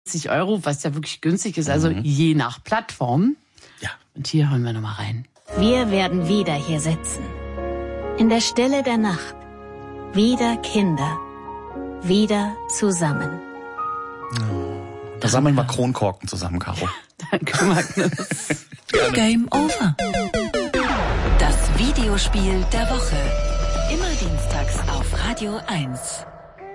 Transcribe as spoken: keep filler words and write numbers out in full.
sechzig Euro, was ja wirklich günstig ist, also mhm. je nach Plattform. Ja. Und hier hören wir nochmal rein. Wir werden wieder hier sitzen. In der Stille der Nacht. Wieder Kinder. Wieder zusammen. Da sammeln wir Kronkorken zusammen, Caro. Danke, Magnus. Game over. Das Videospiel der Woche. Immer dienstags auf Radio eins.